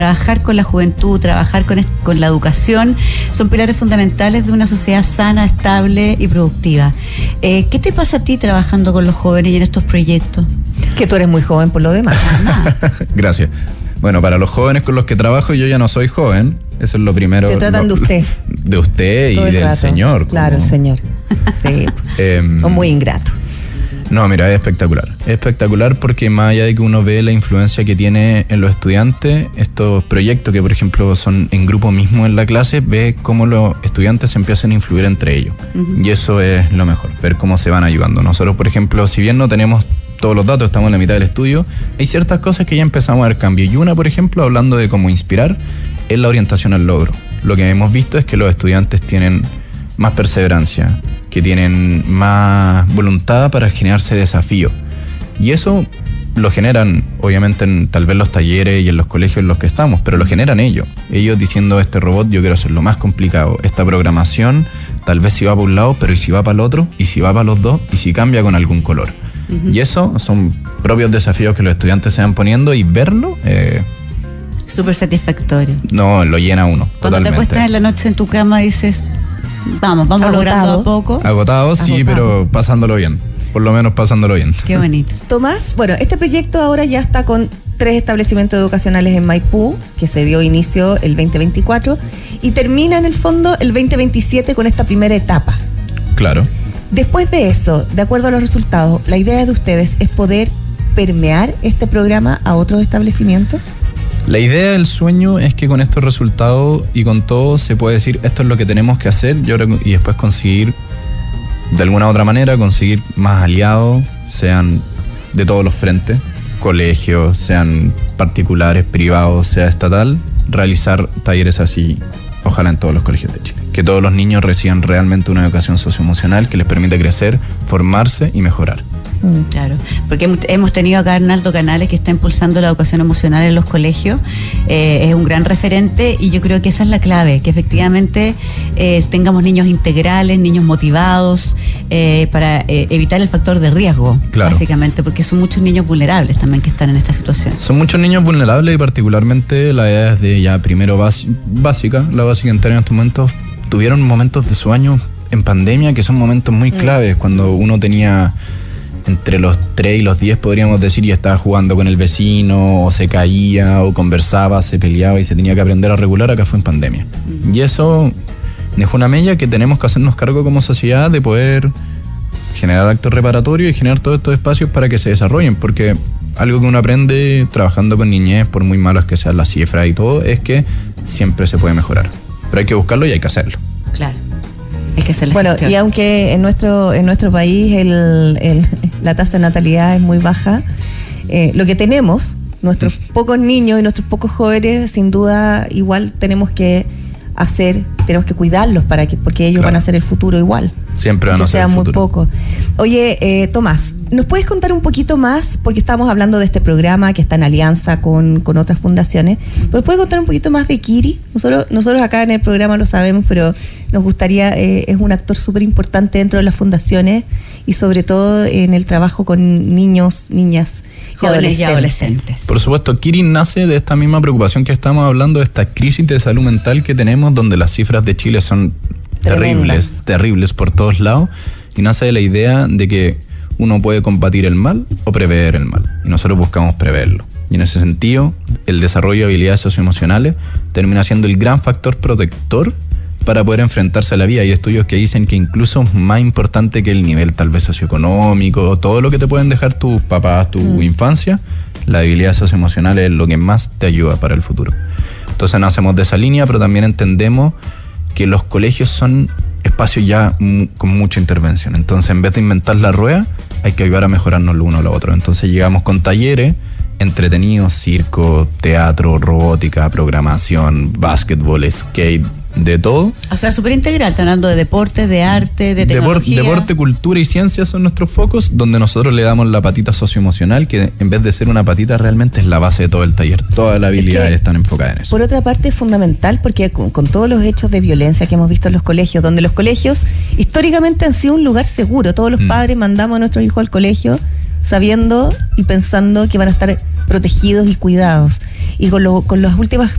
Trabajar con la juventud, trabajar con la educación, son pilares fundamentales de una sociedad sana, estable y productiva. ¿Qué te pasa a ti trabajando con los jóvenes y en estos proyectos? Que tú eres muy joven por lo demás. Gracias. Bueno, para los jóvenes con los que trabajo, yo ya no soy joven. Eso es lo primero. Te tratan de usted. De usted todo y del rato. Señor. Claro, el señor. Sí. Muy ingrato. No, mira, es espectacular. Es espectacular porque más allá de que uno ve la influencia que tiene en los estudiantes, estos proyectos que, por ejemplo, son en grupo mismo en la clase, ve cómo los estudiantes se empiezan a influir entre ellos. Uh-huh. Y eso es lo mejor, ver cómo se van ayudando. Nosotros, por ejemplo, si bien no tenemos todos los datos, estamos en la mitad del estudio, hay ciertas cosas que ya empezamos a ver cambio. Y una, por ejemplo, hablando de cómo inspirar, es la orientación al logro. Lo que hemos visto es que los estudiantes tienen más perseverancia, que tienen más voluntad para generarse desafíos. Y eso lo generan, obviamente, en tal vez los talleres y en los colegios en los que estamos, pero lo generan ellos. Ellos diciendo, este robot yo quiero hacerlo más complicado. Esta programación, tal vez si va para un lado, pero ¿y si va para el otro? ¿Y si va para los dos? ¿Y si cambia con algún color? Uh-huh. Y eso son propios desafíos que los estudiantes se van poniendo y verlo... súper satisfactorio. No, lo llena uno. Cuando totalmente. Te acuestas en la noche en tu cama dices... Vamos logrando a poco. Agotado, sí, pero pasándolo bien. Por lo menos pasándolo bien. Qué bonito. Tomás, bueno, este proyecto ahora ya está con 3 establecimientos educacionales en Maipú, que se dio inicio el 2024, y termina en el fondo el 2027 con esta primera etapa. Claro. Después de eso, de acuerdo a los resultados, la idea de ustedes es poder permear este programa a otros establecimientos. La idea del sueño es que con estos resultados y con todo se puede decir esto es lo que tenemos que hacer, yo creo, y después conseguir de alguna otra manera conseguir más aliados, sean de todos los frentes, colegios, sean particulares, privados, sea estatal, realizar talleres así, ojalá en todos los colegios de Chile. Que todos los niños reciban realmente una educación socioemocional que les permita crecer, formarse y mejorar. Claro, porque hemos tenido acá a Arnaldo Canales, que está impulsando la educación emocional en los colegios, es un gran referente y yo creo que esa es la clave, que efectivamente tengamos niños integrales, niños motivados, para evitar el factor de riesgo, claro. Básicamente, porque son muchos niños vulnerables también que están en esta situación. Son muchos niños vulnerables y particularmente la edad de ya primero básica, la básica entera en estos momentos, tuvieron momentos de su año en pandemia que son momentos muy claves, cuando uno tenía... entre los 3 y los 10 podríamos decir, y estaba jugando con el vecino, o se caía, o conversaba, se peleaba y se tenía que aprender a regular, acá fue en pandemia. Y eso dejó una mella que tenemos que hacernos cargo como sociedad de poder generar actos reparatorios y generar todos estos espacios para que se desarrollen, porque algo que uno aprende trabajando con niñez, por muy malas que sean las cifras y todo, es que siempre se puede mejorar, pero hay que buscarlo y hay que hacerlo. Claro. Bueno, y aunque en nuestro país la tasa de natalidad es muy baja, lo que tenemos, nuestros pocos niños y nuestros pocos jóvenes, sin duda igual tenemos que cuidarlos porque ellos van a ser el futuro igual. Siempre van a ser el futuro. Muy pocos. Oye, Tomás, ¿nos puedes contar un poquito más? Porque estamos hablando de este programa que está en alianza con otras fundaciones. ¿Pero nos puedes contar un poquito más de Kiri? Nosotros acá en el programa lo sabemos, pero nos gustaría, es un actor súper importante dentro de las fundaciones y sobre todo en el trabajo con niños, niñas, jóvenes y adolescentes. Por supuesto, Kiri nace de esta misma preocupación que estamos hablando, de esta crisis de salud mental que tenemos, donde las cifras de Chile son terribles por todos lados, y nace de la idea de que uno puede combatir el mal o prever el mal, y nosotros buscamos preverlo. Y en ese sentido, el desarrollo de habilidades socioemocionales termina siendo el gran factor protector para poder enfrentarse a la vida. Hay estudios que dicen que incluso más importante que el nivel tal vez socioeconómico, todo lo que te pueden dejar tus papás, tu infancia, la habilidad socioemocional es lo que más te ayuda para el futuro. Entonces nacemos de esa línea, pero también entendemos que los colegios son espacios ya con mucha intervención. Entonces, en vez de inventar la rueda, hay que ayudar a mejorarnos lo uno a lo otro. Entonces llegamos con talleres entretenidos, circo, teatro, robótica, programación, básquetbol, skate, de todo. O sea, súper integral, está hablando de deporte, de arte, de tecnología. Deporte, cultura y ciencia son nuestros focos, donde nosotros le damos la patita socioemocional, que en vez de ser una patita realmente es la base de todo el taller. Todas las habilidades están enfocadas en eso. Por otra parte es fundamental porque con todos los hechos de violencia que hemos visto en los colegios, donde los colegios históricamente han sido un lugar seguro, todos los padres mandamos a nuestros hijos al colegio sabiendo y pensando que van a estar protegidos y cuidados. Y con las últimas